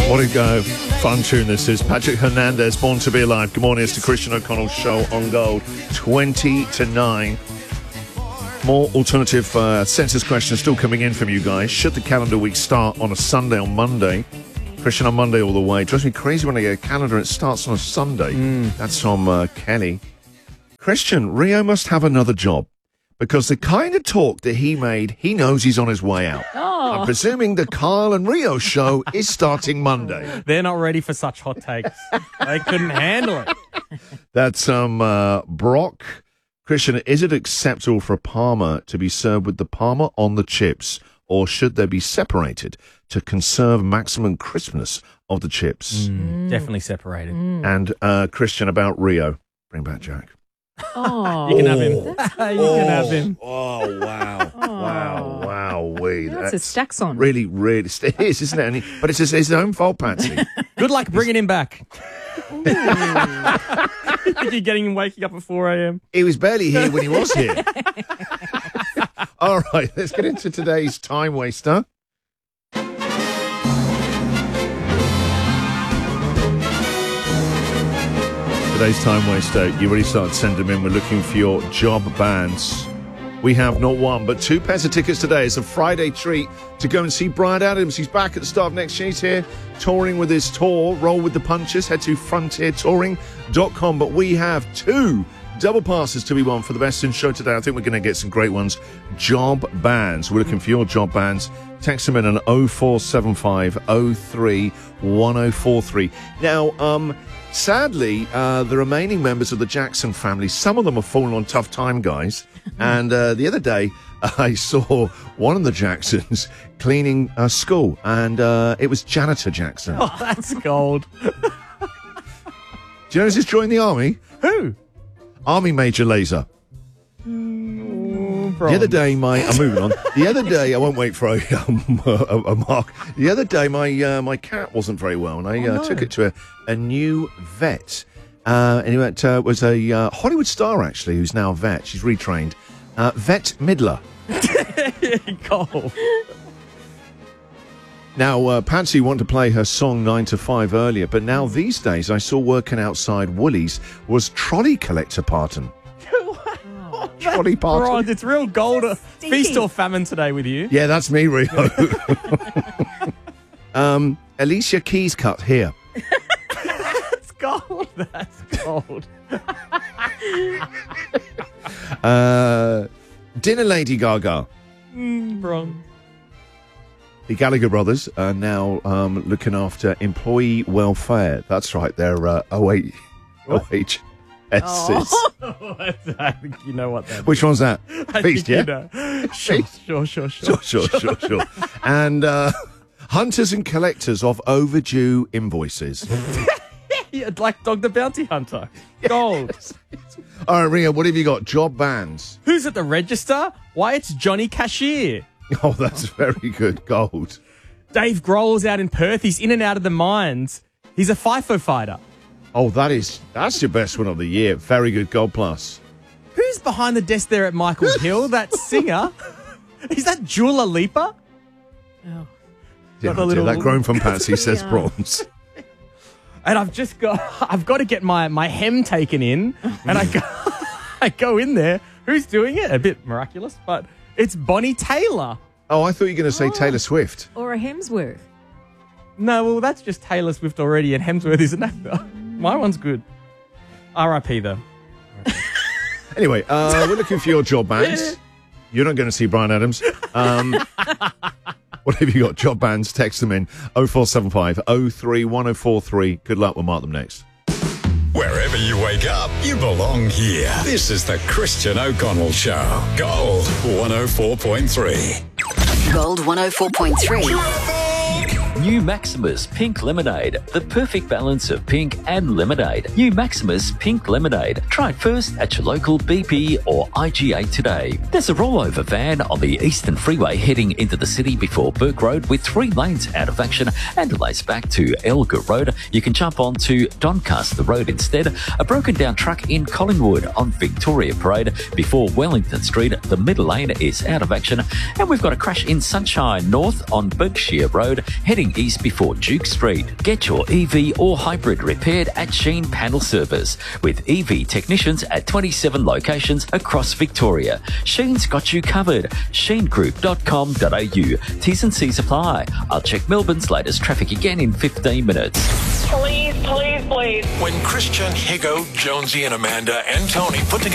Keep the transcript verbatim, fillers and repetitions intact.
What a uh, fun tune this is. Patrick Hernandez, Born to Be Alive. Good morning, it's the Christian O'Connell Show on Gold. twenty to nine. More alternative uh, census questions still coming in from you guys. Should the calendar week start on a Sunday or Monday? Christian on Monday all the way. It drives me crazy when I get a calendar and it starts on a Sunday. Mm. That's from uh, Kelly. Christian, Rio must have another job because the kind of talk that he made, he knows he's on his way out. Oh. I'm presuming the Kyle and Rio show is starting Monday. They're not ready for such hot takes. They couldn't handle it. That's um, uh, Brock. Christian, is it acceptable for a Parma to be served with the Parma on the chips, or should they be separated to conserve maximum crispness of the chips? Mm, definitely separated. Mm. And uh, Christian, about Rio. Bring back Jack. Oh, you can have him. you oh, can have him. Oh, wow. Oh. Wow, wow, wee. That's, that's a stacks on. Really, really, it is, isn't it? And he, but it's his, his own fault, Patsy. Good luck bringing him back. Think you're getting him waking up at four a.m.? He was barely here when he was here. All right, let's get into today's time waster. Today's time waster, you already started sending them in. We're looking for your job bands. We have not one, but two pairs of tickets today. It's a Friday treat to go and see Bryan Adams. He's back at the start of next year. He's here touring with his tour, Roll with the Punches. Head to frontier touring dot com. But we have two double passes to be won for the Best in Show today. I think we're going to get some great ones. Job bands. We're looking for your job bands. Text them in on oh four seven five oh three one oh four three. Now, um... sadly, uh, the remaining members of the Jackson family, some of them have fallen on tough time, guys. And uh, the other day, I saw one of the Jacksons cleaning a school, and uh, it was Janitor Jackson. Oh, that's gold. Do you know who's just joined the army? Who? Army Major Laser. Mm, the other day, my I'm moving on. The other day, I won't wait for a, um, a, a mark. The other day, my uh, my cat wasn't very well, and I oh, uh, no. took it to a, a new vet. Uh, and he went, uh, was a uh, Hollywood star actually, who's now a vet. She's retrained. Uh, Vet Midler. Gold. Now, uh, Patsy wanted to play her song nine to five earlier, but now these days, I saw working outside Woolies was trolley collector Parton. Oh, trolley Parton. Right, it's real gold. Feast or famine today with you. Yeah, that's me, Rio. um, Alicia Keys cut here. That's gold. That's gold. uh, Dinner Lady Gaga. Mm, wrong. The Gallagher brothers are now um, looking after employee welfare. That's right, they're uh, O H S. Oh. I think you know what that is. Which one's that? I Feast, think yeah? You know. Sure, sure, sure, sure. Sure, sure, sure, sure. And uh, hunters and collectors of overdue invoices. Yeah, like Dog the Bounty Hunter. Gold. All right, Rio, what have you got? Job bands. Who's at the register? Why, it's Johnny Cashier. Oh, that's very good. Gold. Dave Grohl's out in Perth. He's in and out of the mines. He's a FIFO fighter. Oh, that is, that's your best one of the year. Very good. Gold plus. Who's behind the desk there at Michael's Hill? That singer? Is that Dua Lipa? Oh. Yeah, Got a little- that grown from Patsy, says Yeah. Bronze. And I've just got, I've got to get my, my hem taken in. And I go, I go in there. Who's doing it? A bit miraculous, but it's Bonnie Taylor. Oh, I thought you were going to say Oh. Taylor Swift. Or a Hemsworth. No, well, that's just Taylor Swift already, and Hemsworth is an actor. My one's good. R I P though. Anyway, uh, we're looking for your job bands. You're not going to see Bryan Adams. Um, what have you got? Job bands, text them in oh four seven five oh three one oh four three. Good luck, we'll mark them next. Wherever you wake up, you belong here. This is the Christian O'Connell Show. Gold one oh four point three. Gold one oh four point three. New Maximus Pink Lemonade. The perfect balance of pink and lemonade. New Maximus Pink Lemonade. Try it first at your local B P or I G A today. There's a rollover van on the Eastern Freeway heading into the city before Burke Road with three lanes out of action and delays back to Elgar Road. You can jump on to Doncaster Road instead. A broken down truck in Collingwood on Victoria Parade before Wellington Street. The middle lane is out of action. And we've got a crash in Sunshine North on Berkshire Road heading heading east before Duke Street. Get your E V or hybrid repaired at Sheen Panel Service with E V technicians at twenty-seven locations across Victoria. Sheen's got you covered. sheen group dot com dot a u. T's and C's apply. I'll check Melbourne's latest traffic again in fifteen minutes. Please, please, please. When Christian, Higo, Jonesy and Amanda and Tony put together